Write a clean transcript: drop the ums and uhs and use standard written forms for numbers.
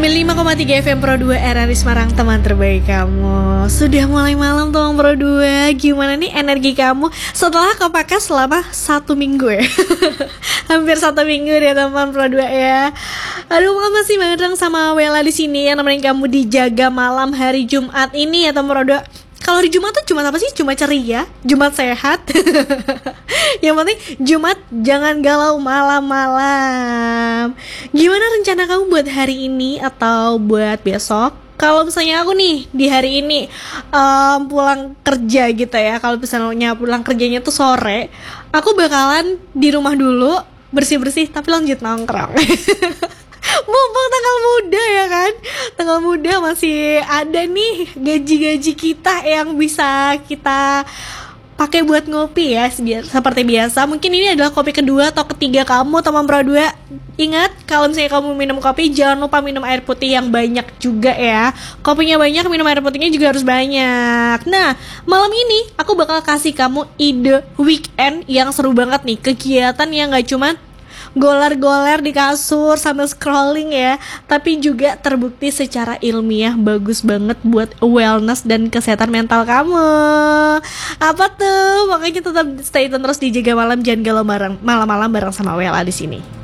95,3 FM Pro 2 RRI Semarang, teman terbaik kamu. Sudah mulai malam teman Pro 2. Gimana nih energi kamu setelah kepakai selama 1 minggu ya? Hampir 1 minggu deh teman Pro 2 ya. Aduh, makasih banget dong sama Wela di sini yang nemenin kamu di Jaga Malam hari Jumat ini ya teman Pro 2. Kalau di Jumat tuh Jumat apa sih? Jumat ceria, Jumat sehat. Yang penting Jumat jangan galau malam-malam. Gimana rencana kamu buat hari ini atau buat besok? Kalau misalnya aku nih di hari ini pulang kerja gitu ya. Kalau misalnya pulang kerjanya tuh sore, aku bakalan di rumah dulu bersih-bersih tapi lanjut nongkrong. Mumpung tanggal muda ya kan, tanggal muda masih ada nih gaji-gaji kita yang bisa kita pakai buat ngopi ya. Seperti biasa, mungkin ini adalah kopi kedua atau ketiga kamu teman Pro 2. Ingat, kalau misalnya kamu minum kopi, jangan lupa minum air putih yang banyak juga ya. Kopinya banyak, minum air putihnya juga harus banyak. Nah, malam ini aku bakal kasih kamu ide weekend yang seru banget nih. Kegiatan yang gak cuma goler-goler di kasur sambil scrolling ya, tapi juga terbukti secara ilmiah bagus banget buat wellness dan kesehatan mental kamu. Apa tuh? Makanya tetap stay tune terus di Jaga Malam, jangan galau malam-malam bareng sama Wela di sini.